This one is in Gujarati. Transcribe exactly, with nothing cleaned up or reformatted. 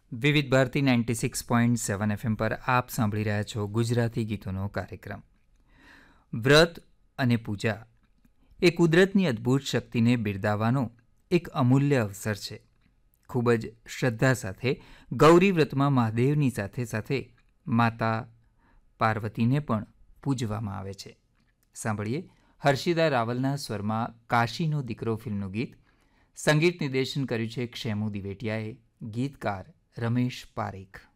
વિવિધ Bharati ninety six point seven FM પર આપ સાંભળી રહ્યા છો ગુજરાતી ગીતોનો કાર્યક્રમ. વ્રત અને પૂજા એ કુદરતની અદ્ભુત શક્તિને બિરદાવવાનો એક અમૂલ્ય અવસર છે. ખૂબ જ શ્રદ્ધા સાથે ગૌરી વ્રતમાં મહાદેવની સાથે સાથે માતા પાર્વતીને પણ પૂજવામાં આવે છે. સાંભળીએ હર્ષિદા રાવલના સ્વરમાં કાશીનો દીકરો ફિલ્મનું ગીત. સંગીત નિર્દેશન કર્યું છે ક્ષેમુ દિવેટિયાએ, ગીતકાર રમેશ પારેખ.